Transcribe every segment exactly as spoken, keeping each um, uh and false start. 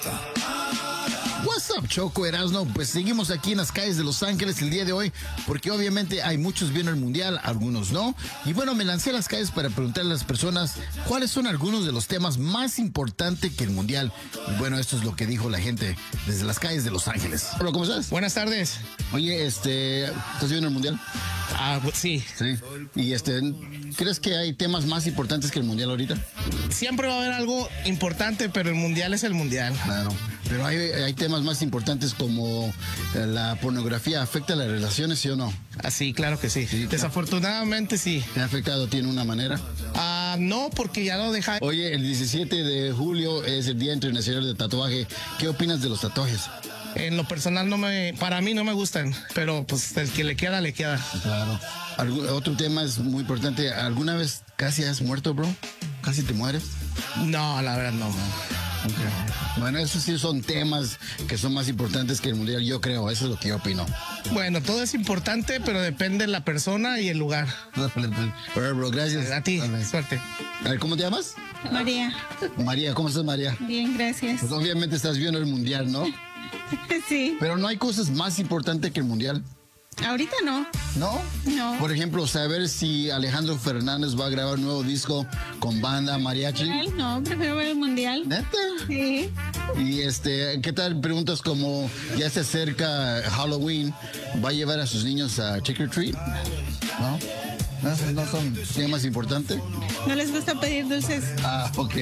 What's up, Choco, Erasno? Pues seguimos aquí en las calles de Los Ángeles el día de hoy, porque obviamente hay muchos viendo el mundial, algunos no. Y bueno, me lancé a las calles para preguntarle a las personas cuáles son algunos de los temas más importantes que el mundial. Y bueno, esto es lo que dijo la gente desde las calles de Los Ángeles. Hola, ¿cómo estás? Buenas tardes. Oye, este, ¿estás viendo el mundial? Ah, pues sí. Sí. Y este, ¿crees que hay temas más importantes que el mundial ahorita? Siempre va a haber algo importante, pero el mundial es el mundial. Claro. Pero hay, hay temas más importantes como la pornografía. ¿Afecta las relaciones, sí o no? Ah, sí, claro que sí. Sí, claro. Desafortunadamente sí. ¿Te ha afectado a ti en una manera? Ah, no, porque ya lo deja. Oye, el diecisiete de julio es el Día Internacional de Tatuaje. ¿Qué opinas de los tatuajes? En lo personal no me, para mí no me gustan, pero pues el que le queda, le queda. Claro. Algu- Otro tema es muy importante. ¿Alguna vez casi has muerto, bro? ¿Casi te mueres? No, la verdad no. Okay. Bueno, esos sí son temas que son más importantes que el mundial, yo creo. Eso es lo que yo opino. Bueno, todo es importante, pero depende de la persona y el lugar. Bueno, bro, gracias. A ti, Dale. suerte. A ver, ¿cómo te llamas? María, María, ¿cómo estás, María? bien, gracias. Pues obviamente estás viendo el mundial, ¿no? Sí, Pero no hay cosas más importantes que el mundial, ahorita no, ¿no? no. Por ejemplo, saber si Alejandro Fernández va a grabar un nuevo disco con banda mariachi. Ay, no, prefiero ver el mundial. ¿Neta? Sí. Y este, ¿qué tal preguntas como ya se acerca Halloween, va a llevar a sus niños a Trick or Treat? ¿No? ¿No, no son temas importantes? ¿No les gusta pedir dulces? Ah, ok.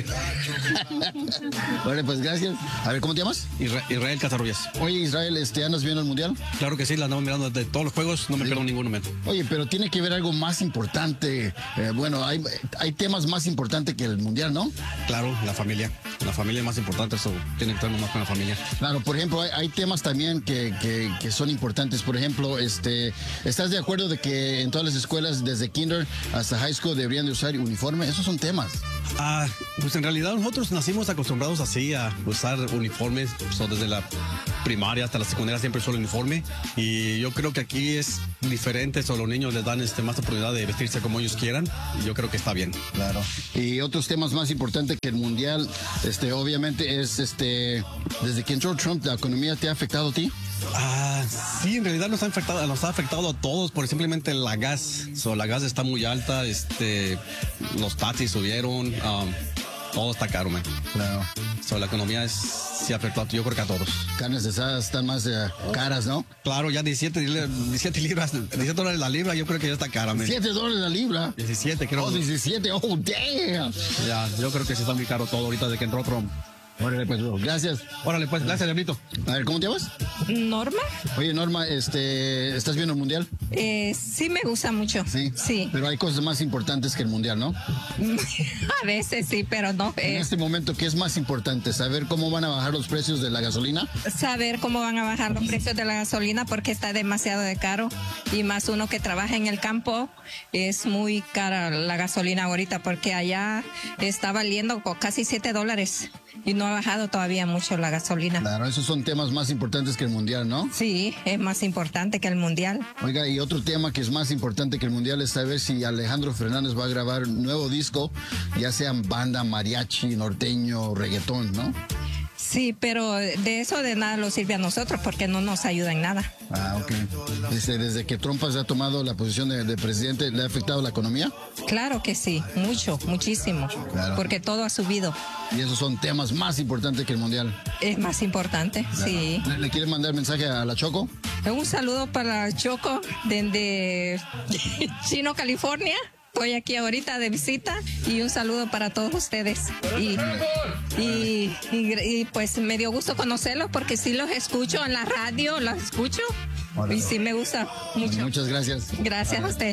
Vale, pues gracias. A ver, ¿cómo te llamas? Isra- Israel Casarrubias. Oye, Israel, este, ¿andas viendo el mundial? Claro que sí, la andamos mirando de todos los juegos, no me Sí. pierdo ningún momento. Oye, pero tiene que ver algo más importante. Eh, bueno, hay, hay temas más importantes que el mundial, ¿no? Claro, la familia. La familia es más importante, eso tiene que estar más con la familia. Claro, por ejemplo, hay, hay temas también que, que, que son importantes. Por ejemplo, este, ¿estás de acuerdo de que en todas las escuelas, desde kinder hasta high school, deberían de usar uniforme? Esos son temas. Ah, pues en realidad nosotros nacimos acostumbrados así a usar uniformes, so, desde la primaria hasta la secundaria siempre uso el uniforme, y yo creo que aquí es diferente, solo los niños les dan este, más oportunidad de vestirse como ellos quieran, y yo creo que está bien. Claro. Y otros temas más importantes que el mundial, este, obviamente es, este, desde que entró Trump, ¿la economía te ha afectado a ti? Ah, sí, en realidad nos ha afectado, nos ha afectado a todos por simplemente la gas. So, la gas está muy alta, este, los taxis subieron, um, todo está caro, man. Claro. So, la economía es, sí ha afectado, yo creo que a todos. Carnes asadas están más eh, caras, ¿no? Claro, ya diecisiete, li- diecisiete libras, diecisiete dólares la libra, yo creo que ya está cara, man. siete dólares la libra. diecisiete, creo. Oh, diecisiete, oh, damn. Ya, yo creo que sí está muy caro todo ahorita de que entró Trump. Órale, pues, bro, gracias. Órale, pues, gracias, Diablito. A ver, ¿cómo te llamas? Norma, Oye, Norma, este, ¿estás viendo el mundial? eh, sí me gusta mucho. Sí. Sí. Pero hay cosas más importantes que el mundial, ¿no? A veces sí, pero no. En eh, este momento, ¿qué es más importante? ¿Saber cómo van a bajar los precios de la gasolina? saber cómo van a bajar los precios de la gasolina porque está demasiado de caro, y más uno que trabaja en el campo, es muy cara la gasolina ahorita porque allá está valiendo co- casi siete dólares y no ha bajado todavía mucho la gasolina. Claro, esos son temas más importantes que el mundial, ¿no? Sí, es más importante que el mundial. Oiga, y otro tema que es más importante que el mundial es saber si Alejandro Fernández va a grabar un nuevo disco, ya sea banda, mariachi, norteño, reggaetón, ¿no? Sí, pero de eso de nada lo sirve a nosotros porque no nos ayuda en nada. Ah, ok. Desde, desde que Trump ha tomado la posición de, de presidente, ¿le ha afectado la economía? Claro que sí, mucho, muchísimo, Claro. porque todo ha subido. Y esos son temas más importantes que el mundial. Es más importante, sí. ¿Le, le quieren mandar mensaje a la Choco? Un saludo para Choco desde Chino, California. Estoy aquí ahorita de visita, y un saludo para todos ustedes. Y, y, y, y, pues me dio gusto conocerlos porque sí los escucho en la radio, los escucho y sí me gusta mucho. Muchas gracias. Gracias a usted.